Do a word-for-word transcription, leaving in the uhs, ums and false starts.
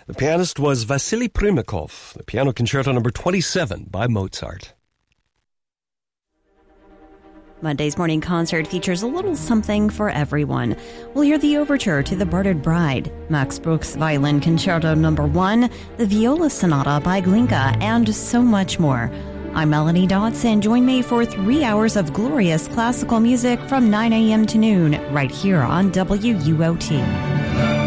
The pianist was Vasily Primakov, the Piano Concerto number twenty-seven by Mozart. Monday's morning concert features a little something for everyone. We'll hear the overture to The Bartered Bride, Max Bruch's Violin Concerto number one, the Viola Sonata by Glinka, and so much more. I'm Melanie Dodson. Join me for three hours of glorious classical music from nine a.m. to noon, right here on W U O T.